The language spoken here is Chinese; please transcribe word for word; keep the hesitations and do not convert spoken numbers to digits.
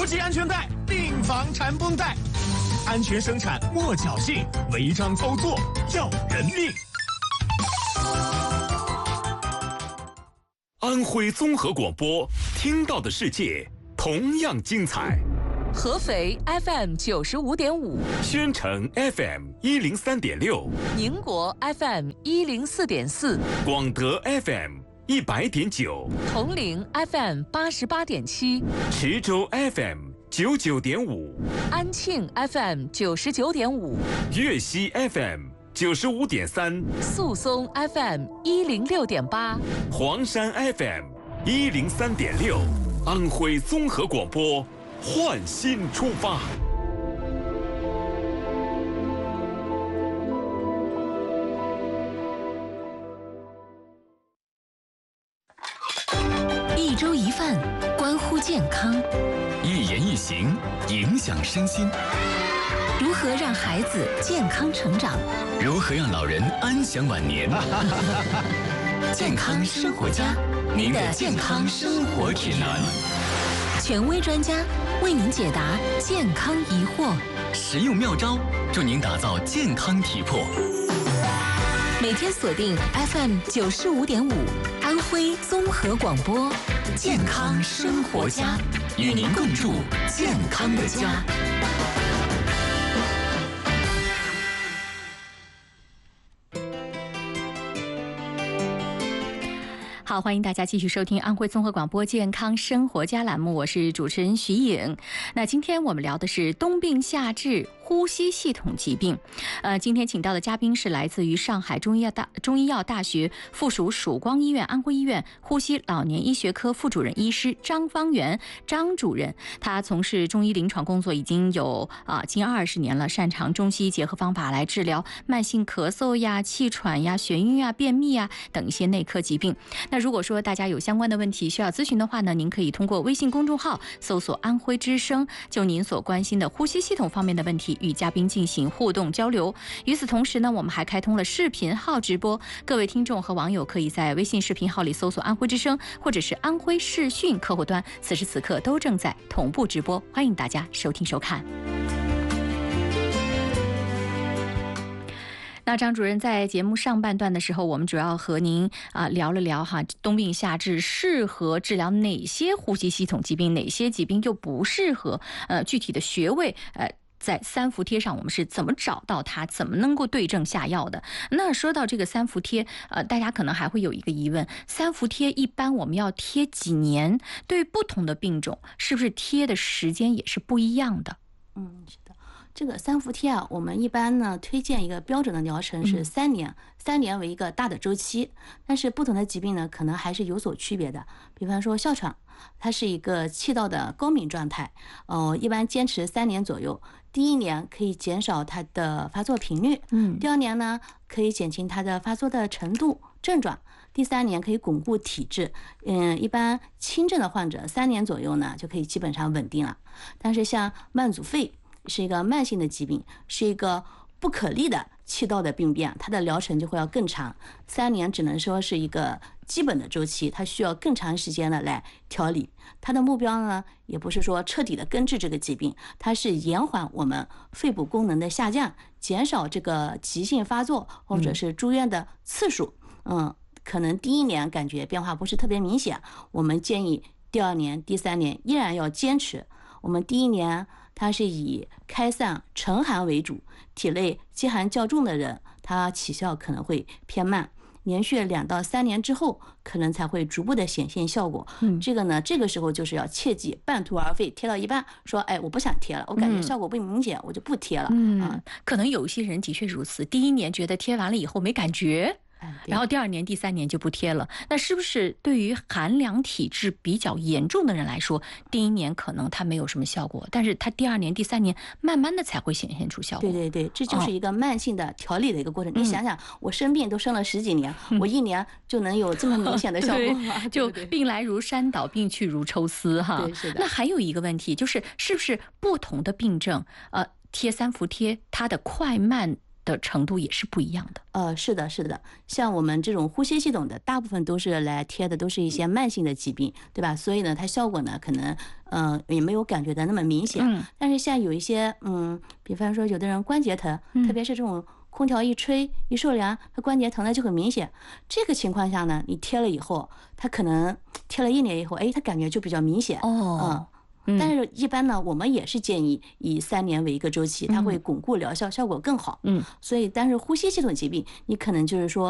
不系安全带，并防缠绷带。安全生产莫侥幸，违章操作要人命。安徽综合广播，听到的世界同样精彩。 合肥 F M 九十五点五， 宣城 F M 一零三点六， 宁国 F M 一零四点四， 广德 F M 一百点九， 铜陵 F M 八十八点七， 池州 F M 九九点五， 安庆 F M 九十九点五， 粤西 F M 九十五点三， 宿松 F M 一零六点八， 黄山 F M 一零三点六，安徽综合广播，焕新出发。 一粥一饭，关乎健康； 一言一行，影响身心。 如何让孩子健康成长？ 如何让老人安享晚年？健康生活家，您的健康生活指南。 权威专家为您解答健康疑惑， 实用妙招助您打造健康体魄。 每天锁定 F M 九十五点五，安徽综合广播， 健康生活家，与您共筑健康的家。 好，欢迎大家继续收听安徽综合广播健康生活家栏目，我是主持人徐颖。那今天我们聊的是冬病夏治呼吸系统疾病。呃，今天请到的嘉宾是来自于上海中医药大中医药大学附属曙光医院安徽医院呼吸老年医学科副主任医师张方元张主任。他从事中医临床工作已经有啊近二十年了，擅长中西医结合方法来治疗慢性咳嗽呀、气喘呀、眩晕呀、便秘呀等一些内科疾病。那如果说大家有相关的问题需要咨询的话呢，您可以通过微信公众号搜索安徽之声，就您所关心的呼吸系统方面的问题与嘉宾进行互动交流。与此同时呢，我们还开通了视频号直播，各位听众和网友可以在微信视频号里搜索安徽之声或者是安徽视讯客户端，此时此刻都正在同步直播，欢迎大家收听收看。那张主任在节目上半段的时候，我们主要和您啊、呃、聊了聊哈，冬病夏治适合治疗哪些呼吸系统疾病，哪些疾病又不适合？呃，具体的穴位呃。在三伏贴上我们是怎么找到它，怎么能够对症下药的？那说到这个三伏贴，呃，大家可能还会有一个疑问，三伏贴一般我们要贴几年？对不同的病种，是不是贴的时间也是不一样的？ 嗯，是的。这个三伏贴啊，我们一般呢推荐一个标准的疗程是三年，嗯、三年为一个大的周期。但是不同的疾病呢，可能还是有所区别的。比方说哮喘，它是一个气道的高敏状态，呃，一般坚持三年左右。第一年可以减少它的发作频率，嗯，第二年呢可以减轻它的发作的程度、症状，第三年可以巩固体质。嗯，一般轻症的患者三年左右呢就可以基本上稳定了。但是像慢阻肺是一个慢性的疾病，是一个不可逆的气道的病变，它的疗程就会要更长，三年只能说是一个基本的周期，它需要更长时间的来调理。它的目标呢，也不是说彻底的根治这个疾病，它是延缓我们肺部功能的下降，减少这个急性发作或者是住院的次数。嗯，可能第一年感觉变化不是特别明显，我们建议第二年、第三年依然要坚持。我们第一年它是以开散沉寒为主，体内积寒较重的人，它起效可能会偏慢。连续两到三年之后，可能才会逐步的显现效果。嗯，这个呢，这个时候就是要切记半途而废，贴到一半说，哎，我不想贴了，我感觉效果不明显，嗯、我就不贴了。 嗯，啊、可能有一些人的确如此，第一年觉得贴完了以后没感觉。然后第二年、第三年就不贴了，那是不是对于寒凉体质比较严重的人来说，第一年可能他没有什么效果，但是他第二年、第三年慢慢的才会显现出效果？ 对对对，这就是一个慢性的调理的一个过程。哦、你想想，我生病都生了十几年，嗯、我一年就能有这么明显的效果吗？ 就病来如山倒，病去如抽丝哈。 对，是的。 那还有一个问题就是，是不是不同的病症，呃，贴三伏贴它的快慢的的程度也是不一样的。 呃，是的，是的，像我们这种呼吸系统的，大部分都是来贴的，都是一些慢性的疾病，对吧？所以呢，它效果呢，可能呃也没有感觉的那么明显。 嗯， 但是像有一些嗯，比方说有的人关节疼， 嗯特别是这种空调一吹一受凉，它关节疼的就很明显。这个情况下呢，你贴了以后，它可能贴了一年以后，哎，它感觉就比较明显。 哦。 嗯，但是一般呢，我们也是建议以三年为一个周期，它会巩固疗效，效果更好。 嗯， 所以但是呼吸系统疾病，你可能就是说